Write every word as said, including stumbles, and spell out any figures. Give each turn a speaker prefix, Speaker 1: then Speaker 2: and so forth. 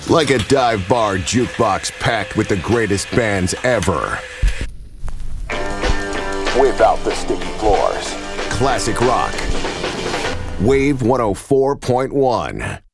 Speaker 1: Like a dive bar jukebox packed with the greatest bands ever. Without the sticky floors. Classic rock. Wave one oh four point one.